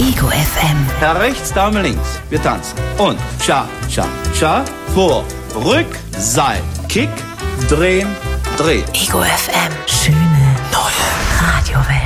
Ego FM. Herr rechts, Dame links. Wir tanzen. Und Cha, Cha, Cha. Vor, Rück, Seil. Kick, drehen, drehen. Ego FM. Schöne neue Radiowelt.